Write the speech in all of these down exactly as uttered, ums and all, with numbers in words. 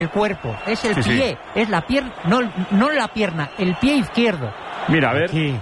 el cuerpo, es el sí, pie, sí. es la pierna, no, no la pierna, el pie izquierdo. Mira, a ver. Aquí.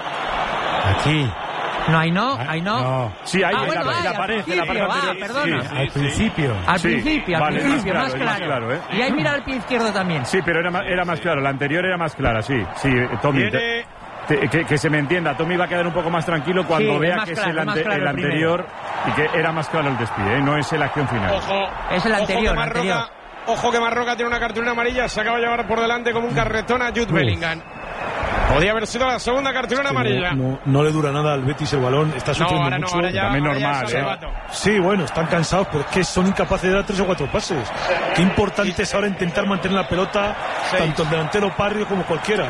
Aquí. No, ahí no, ahí no. No. Sí, ahí Ah, en bueno, la, ahí, la al pared, en la pared principio, anterior. ah, perdona. Sí, Al principio. Al Sí, principio, al vale, principio, más más claro, claro. más claro, ¿eh? Y ahí mira el pie izquierdo también. Sí, pero era más, era más claro. La anterior era más clara, sí. Sí, Tommy. Tiene... te- que, que se me entienda. Tommy va a quedar un poco más tranquilo cuando Sí, es vea más que claro, es el, es más ante- claro el el primero. anterior y que era más claro el despido, ¿eh? No es la acción final. Ojo, Es el ojo anterior, que el anterior. Marroca, ojo que Marroca tiene una cartulina amarilla, se acaba de llevar por delante como un carretón a Jude Bellingham. Podía haber sido la segunda cartulina amarilla. No, no, no le dura nada al Betis el balón, está No, sufriendo ahora no, mucho. ahora ya, También ahora ya normal, es ¿eh? arrebato. Sí, bueno, están cansados, pero es que son incapaces de dar tres o cuatro pases. Qué importante es ahora intentar mantener la pelota, Seis. tanto el delantero Parrio como cualquiera.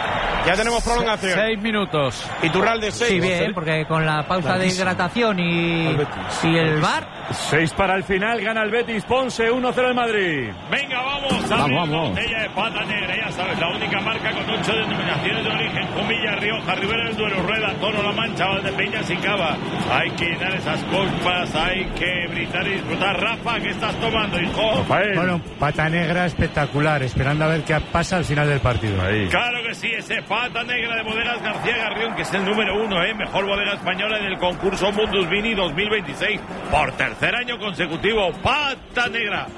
Ya tenemos prolongación. Seis minutos. Iturralde seis. Sí, bien, porque con la pausa de Larguísimo. hidratación y, Al Betis. y el bar, Seis para el final, gana el Betis, Ponce, uno cero el Madrid. Venga, vamos, Vamos, abrir la vamos. botella de pata negra, ya sabes, la única marca con ocho denominaciones de origen, Comilla, Rioja, Ribera del Duero, Rueda, Toro, La Mancha, Valdepeñas y Cava. Hay que dar esas copas, hay que brindar y disfrutar. Rafa, ¿qué estás tomando, hijo? Rafael. Bueno, pata negra espectacular, esperando a ver qué pasa al final del partido. Ahí. Claro que sí, ese pata negra de Bodegas García Garrión, que es el número uno, ¿eh? Mejor bodega española en el concurso Mundus Vini dos mil veintiséis, por tercer año consecutivo. Pata negra.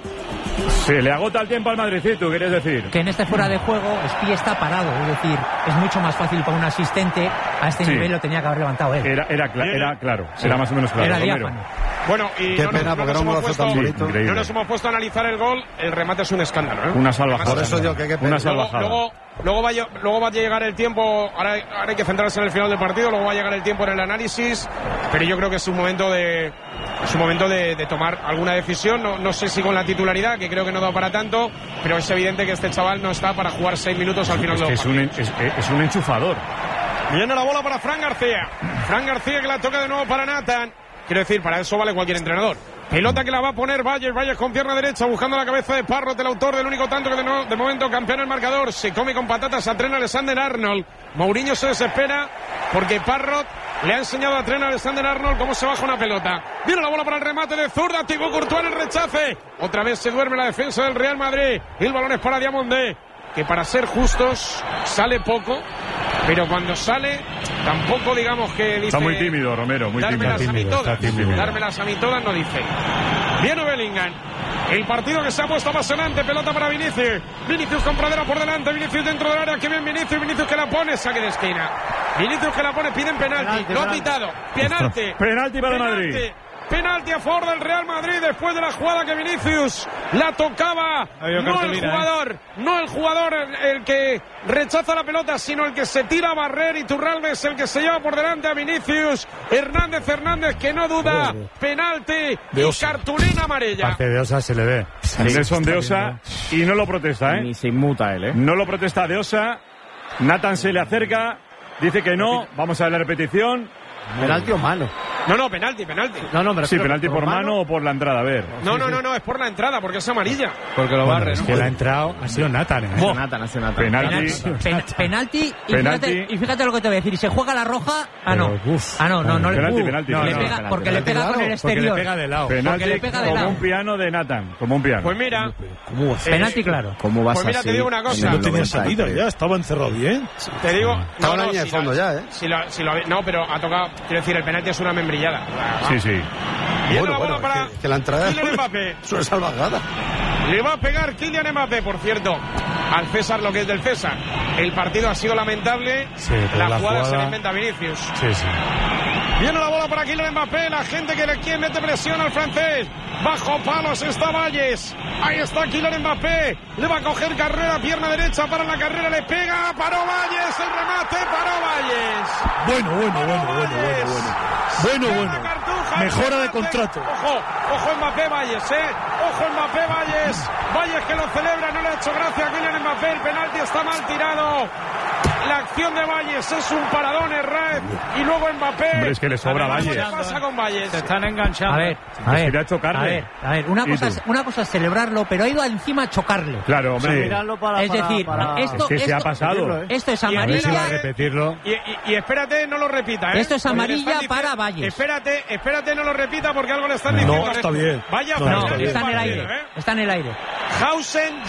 Se le agota el tiempo al Madrid, ¿sí? ¿Tú querías decir? que en este fuera de juego, Espí está parado. Es decir, es mucho más fácil para un asistente. A este Sí. nivel lo tenía que haber levantado él. Era, era, cla- era claro, era más o menos claro. Era Romero. diáfano. Bueno, y Qué no, pena, nos, no, porque nos era un hemos golazo puesto, tan Sí, bonito. increíble. no nos hemos puesto a analizar el gol. El remate es un escándalo, ¿eh? Una salvajada. Por eso yo que qué pena. Una Luego, salvajada. luego, luego, va, a lle- luego va a llegar el tiempo, ahora, ahora hay que centrarse en el final del partido, luego va a llegar el tiempo en el análisis, pero yo creo que es un momento de es un momento de, de tomar alguna decisión, no, no sé si con la titularidad, que creo que no da para tanto, pero es evidente que este chaval no está para jugar seis minutos al final Es del que es un, en- es, es un enchufador. Viene la bola para Fran García. Fran García que la toca de nuevo para Nathan. Quiero decir, para eso vale cualquier entrenador. Pelota que la va a poner Valles, Valles con pierna derecha, buscando la cabeza de Parrot, el autor del único tanto que de, no, de momento campeón el marcador. Se come con patatas a Trent Alexander-Arnold. Mourinho se desespera porque Parrot le ha enseñado a Trent Alexander-Arnold cómo se baja una pelota. Viene la bola para el remate de zurda, Thibaut Courtois en el rechace. Otra vez se duerme la defensa del Real Madrid. El balón es para Diamondé, que para ser justos sale poco, pero cuando sale tampoco digamos que dice... Está muy tímido, Romero, muy tímido. Dármelas a mí tímido, está todas. tímido. Dármelas a mí todas no dice. Viene Bellingham. El partido que se ha puesto apasionante. Pelota para Vinicius. Vinicius con Pradera por delante. Vinicius dentro del área. Que bien Vinicius. Vinicius que la pone. Saque de esquina. Vinicius que la pone. Piden penalti. Penalti, Lo ha penalti. pitado. Penalti. Penalti para el Madrid. Penalti a favor del Real Madrid después de la jugada que Vinicius la tocaba. Había No el cartulina, ¿eh? jugador, no el jugador el, el que rechaza la pelota, sino el que se tira a barrer. Y Turralde es el que se lleva por delante a Vinicius. Hernández Hernández que no duda. Penalti De y Osa. cartulina amarilla. Parte de Osa se le ve. Nelson de Osa y no lo protesta, ¿eh? Ni se inmuta él, ¿eh? No lo protesta de Osa. Nathan se le acerca, dice que no. Vamos a ver la repetición. ¿Penalti o mano? No, no, penalti, penalti. No, no, me Sí, refiero, penalti por mano o por la entrada, a ver. No, no, no, no, es por la entrada, porque es amarilla. Porque lo Bueno, barre, es ¿no? que la ha entrado, ha sido Nathan. ¿eh? Hace Nathan, hace Nathan. Penalti. Pen- penalti, y, Penalti. Fíjate, y fíjate lo que te voy a decir. Y se juega la roja. Ah, no. Pero, uf. ah, no, no, no le Penalti, uh, penalti, no, no, le no, pega, penalti, porque le penalti, pega con claro, el Porque le exterior. pega de lado. Penalti le pega de como lado. un piano de Nathan, como un piano. Pues mira, ¿Cómo hace? Penalti, claro. ¿Cómo vas Pues mira, te así digo una cosa. en el No tenía noventa y tres? salida ya, estaba encerrado bien. te digo. Estaba no, en la no, línea de si fondo la- ya, ¿eh? Si lo, si lo había- no, pero ha tocado. Quiero decir, el penalti es una membrillada. Sí, sí. Viene Bueno, la bola bueno, para que, que la entrada Kylian Mbappé. es una salvajada. Le va a pegar Kylian Mbappé, por cierto, al César lo que es del César. El partido ha sido lamentable. Sí, pero la, la jugada, se la jugada- inventa Vinicius. Sí, sí. Viene la bola para Kylian Mbappé. La gente que le quiere mete presión al francés. Bajo palos está Valles. Ahí está Kylian Mbappé. Le va a coger carrera, pierna derecha para la carrera. Le pega. Paró Valles. El remate. Paró Valles. Bueno, bueno, bueno, bueno, bueno, bueno. Bueno, bueno. Mejora de contrato. Ojo, ojo Mbappé Valles, eh. Ojo Mbappé Valles. Valles que lo celebra, no le ha hecho gracia a Kylian Mbappé. El penalti está mal tirado. La acción de Valles es un paradón, Herrera. Y luego Mbappé. Hombre, es que le sobra Vamos, Valles. ¿Qué pasa con Valles? Se están enganchando. A ver, a Pues ver, quería chocarle. a ver, a ver, una ¿Y cosa, tú? es, una cosa es celebrarlo, pero ha ido encima a chocarle. Claro, hombre. Es decir, esto, Es que se esto- ha pasado. esto es Y A ver si va a amarilla. repetirlo. Y, y- y espérate, no lo repita, ¿eh? Esto es Porque le amarilla están diciendo- para Valles. Espérate, espérate, no lo repita porque algo le están No, diciendo. está bien. Vaya No, fatal No, está bien. está en el partido, aire. ¿eh? Está en el aire. Hausen